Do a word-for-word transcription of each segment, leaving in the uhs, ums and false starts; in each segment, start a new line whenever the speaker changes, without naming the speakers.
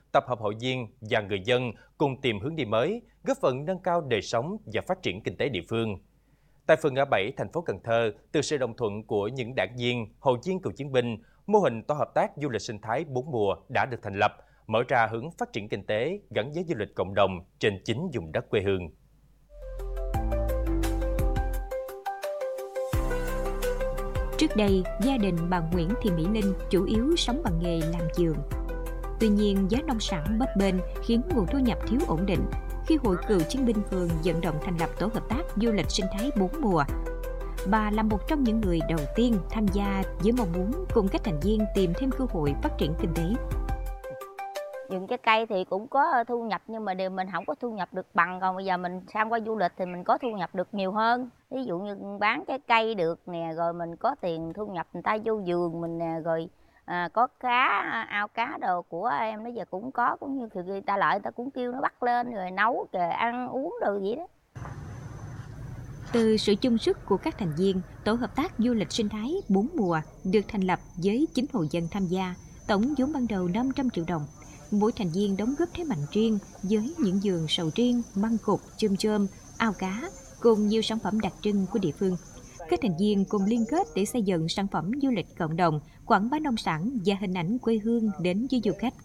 tập hợp hội viên và người dân cùng tìm hướng đi mới, góp phần nâng cao đời sống và phát triển kinh tế địa phương. Tại phường ngã bảy, thành phố Cần Thơ, từ sự đồng thuận của những đảng viên, hội viên cựu chiến binh, mô hình tổ hợp tác du lịch sinh thái bốn mùa đã được thành lập, mở ra hướng phát triển kinh tế gắn với du lịch cộng đồng trên chính vùng đất quê hương.
Trước đây, gia đình bà Nguyễn Thị Mỹ Linh chủ yếu sống bằng nghề làm giường. Tuy nhiên, giá nông sản bấp bênh khiến nguồn thu nhập thiếu ổn định. Khi Hội Cựu Chiến binh phường vận động thành lập tổ hợp tác du lịch sinh thái bốn mùa, bà là một trong những người đầu tiên tham gia với mong muốn cùng các thành viên tìm thêm cơ hội phát triển kinh tế.
Vườn trái cây thì cũng có thu nhập, nhưng mà điều mình không có thu nhập được bằng. Còn bây giờ mình sang qua du lịch thì mình có thu nhập được nhiều hơn. Ví dụ như bán trái cây được nè, rồi mình có tiền thu nhập người ta vô vườn mình nè, rồi à, có cá, ao cá đồ của em nó giờ cũng có, cũng như thì người ta lợi người ta cũng kêu nó bắt lên rồi nấu rồi ăn uống đồ gì đó.
Từ sự chung sức của các thành viên, tổ hợp tác du lịch sinh thái bốn mùa được thành lập với chín hộ dân tham gia, tổng vốn ban đầu năm trăm triệu đồng. Mỗi thành viên đóng góp thế mạnh riêng với những vườn sầu riêng, măng cụt, chôm chôm, ao cá cùng nhiều sản phẩm đặc trưng của địa phương. Các thành viên cùng liên kết để xây dựng sản phẩm du lịch cộng đồng, quảng bá nông sản và hình ảnh quê hương đến với du khách.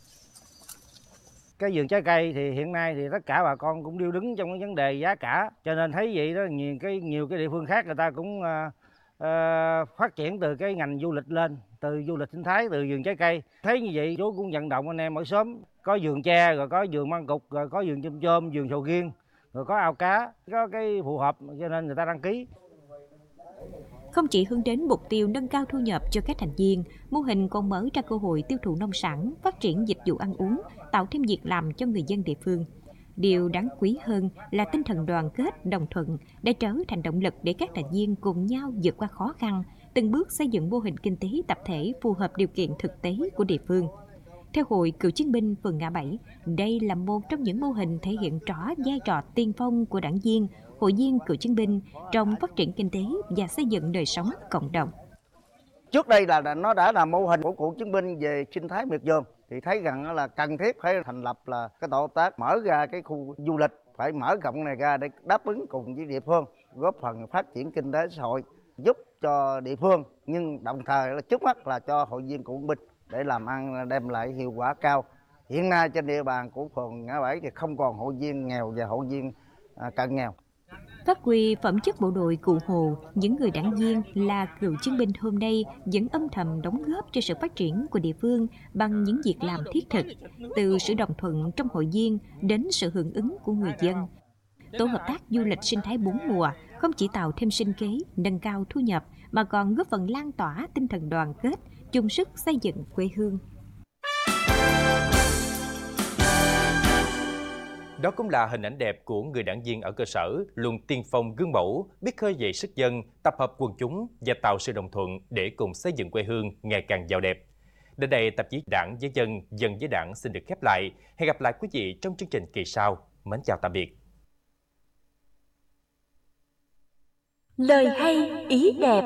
Cái vườn trái cây thì hiện nay thì tất cả bà con cũng điêu đứng trong cái vấn đề giá cả, cho nên thấy vậy đó, nhiều cái nhiều cái địa phương khác người ta cũng uh, uh, phát triển từ cái ngành du lịch lên, từ du lịch sinh thái, từ vườn trái cây. Thấy như vậy chú cũng vận động anh em ở xóm, có vườn tre, rồi có vườn măng cụt, rồi có vườn chôm chôm, vườn sầu riêng, rồi có ao cá, có cái phù hợp cho nên người ta đăng ký.
Không chỉ hướng đến mục tiêu nâng cao thu nhập cho các thành viên, mô hình còn mở ra cơ hội tiêu thụ nông sản, phát triển dịch vụ ăn uống, tạo thêm việc làm cho người dân địa phương. Điều đáng quý hơn là tinh thần đoàn kết, đồng thuận đã trở thành động lực để các thành viên cùng nhau vượt qua khó khăn, từng bước xây dựng mô hình kinh tế tập thể phù hợp điều kiện thực tế của địa phương. Theo Hội Cựu Chiến binh phường ngã bảy, đây là một trong những mô hình thể hiện rõ vai trò tiên phong của đảng viên, hội viên cựu chiến binh trong phát triển kinh tế và xây dựng đời sống cộng đồng.
Trước đây là nó đã là mô hình của cựu chiến binh về sinh thái miệt vườn, thì thấy rằng là cần thiết phải thành lập là cái tổ hợp tác mở ra cái khu du lịch, phải mở rộng này ra để đáp ứng cùng với địa phương, góp phần phát triển kinh tế xã hội, giúp cho địa phương, nhưng đồng thời là trước mắt là cho hội viên cựu chiến binh để làm ăn đem lại hiệu quả cao. Hiện nay trên địa bàn của phường ngã bảy thì không còn hội viên nghèo và hội viên à, cận nghèo.
Phát huy phẩm chất bộ đội Cụ Hồ, những người đảng viên là cựu chiến binh hôm nay vẫn âm thầm đóng góp cho sự phát triển của địa phương bằng những việc làm thiết thực, từ sự đồng thuận trong hội viên đến sự hưởng ứng của người dân. Tổ hợp tác du lịch sinh thái bốn mùa không chỉ tạo thêm sinh kế, nâng cao thu nhập mà còn góp phần lan tỏa tinh thần đoàn kết, chung sức xây dựng quê hương.
Đó cũng là hình ảnh đẹp của người đảng viên ở cơ sở, luôn tiên phong gương mẫu, biết khơi dậy sức dân, tập hợp quần chúng và tạo sự đồng thuận để cùng xây dựng quê hương ngày càng giàu đẹp. Đến đây, tạp chí Đảng với Dân, Dân với Đảng xin được khép lại. Hẹn gặp lại quý vị trong chương trình kỳ sau. Mến chào tạm biệt.
Lời hay, ý đẹp.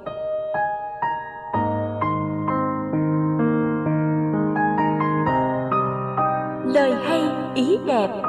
Lời hay, ý đẹp.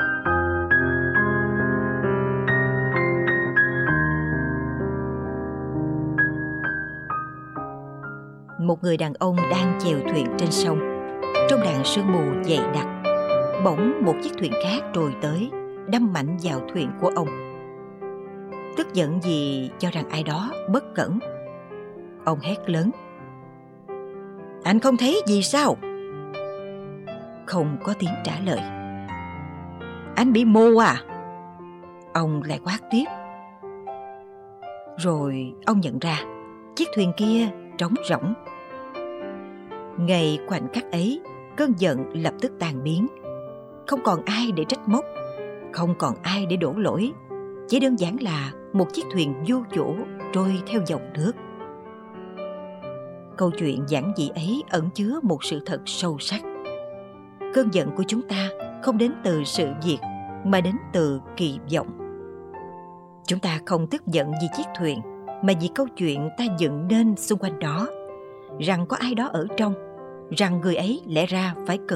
Một người đàn ông đang chèo thuyền trên sông. Trong làn sương mù dày đặc, bỗng một chiếc thuyền khác trồi tới, đâm mạnh vào thuyền của ông. Tức giận vì cho rằng ai đó bất cẩn, ông hét lớn: "Anh không thấy gì sao?" Không có tiếng trả lời. "Anh bị mù à?" Ông lại quát tiếp. Rồi ông nhận ra chiếc thuyền kia trống rỗng. Ngay khoảnh khắc ấy, cơn giận lập tức tan biến. Không còn ai để trách móc, không còn ai để đổ lỗi. Chỉ đơn giản là một chiếc thuyền vô chỗ trôi theo dòng nước. Câu chuyện giản dị ấy ẩn chứa một sự thật sâu sắc. Cơn giận của chúng ta không đến từ sự việc mà đến từ kỳ vọng. Chúng ta không tức giận vì chiếc thuyền, mà vì câu chuyện ta dựng nên xung quanh đó, rằng có ai đó ở trong, rằng người ấy lẽ ra phải cần